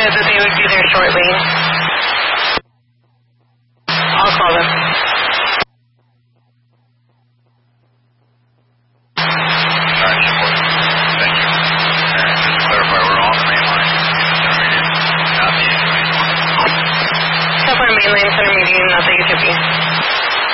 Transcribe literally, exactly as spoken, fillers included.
said that they would be there shortly. I'll call them. Alright, support. Thank you. And just to clarify, we're on the main line. Center median, not the H P. California mainline, center median, not the H P.